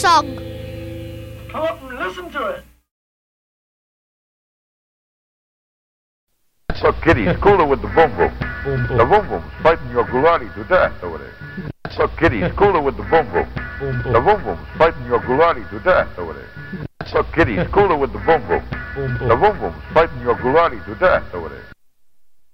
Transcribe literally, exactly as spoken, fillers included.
song. Come up and listen to it. Look, kiddies, cooler with the boom boom. Boom, boom. The boom boom's fighting your goulati to death over there. Look, kiddies, cooler with the boom boom. Boom, boom. The boom boom's fighting your goulati to death over there. Look, kiddies, cooler with the boom boom. Boom, boom. The boom boom's fighting your goulati to death over there.